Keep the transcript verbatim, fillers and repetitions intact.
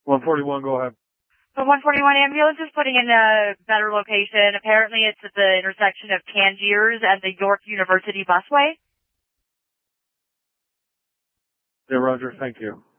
one forty-one, go ahead. The one forty-one ambulance is putting in a better location. Apparently it's at the intersection of Tangiers and the York University busway. Yeah, Roger, thank you.